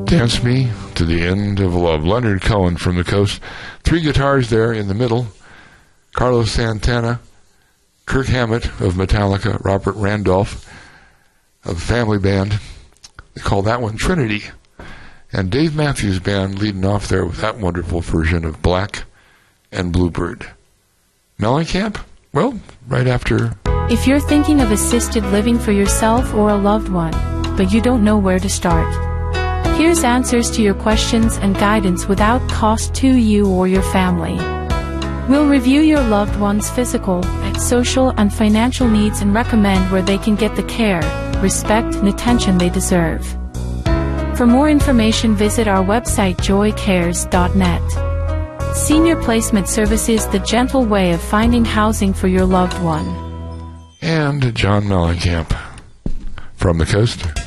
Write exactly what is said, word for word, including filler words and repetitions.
Dance Me to the End of Love. Leonard Cohen from the coast. Three guitars there in the middle. Carlos Santana, Kirk Hammett of Metallica, Robert Randolph of the Family Band. They call that one Trinity. And Dave Matthews Band leading off there with that wonderful version of Black and Bluebird. Mellencamp? Well, right after... If you're thinking of assisted living for yourself or a loved one, but you don't know where to start, here's answers to your questions and guidance without cost to you or your family. We'll review your loved one's physical, social, and financial needs and recommend where they can get the care, respect, and attention they deserve. For more information, visit our website joy cares dot net. Senior Placement Services, the gentle way of finding housing for your loved one. And John Mellencamp from the coast.